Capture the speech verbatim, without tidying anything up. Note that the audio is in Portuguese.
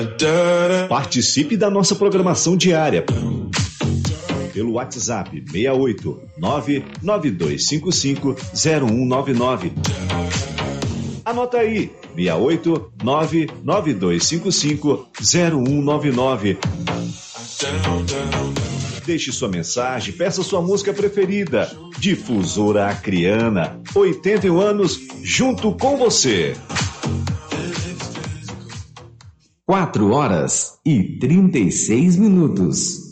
Participe da nossa programação diária pelo WhatsApp seis oito nove nove dois cinco cinco zero um nove nove. Anota aí, seis oito nove nove dois cinco cinco zero um nove nove. Deixe sua mensagem, peça sua música preferida. Difusora Acreana, oitenta e um anos, junto com você. Quatro horas e trinta e seis minutos.